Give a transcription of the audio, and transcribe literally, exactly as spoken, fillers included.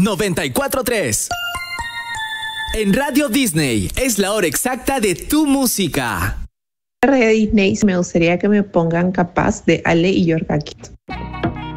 noventa y cuatro punto tres. En Radio Disney es la hora exacta de tu música. Radio Disney, me gustaría que me pongan Capaz de Ale y Yorga Kid.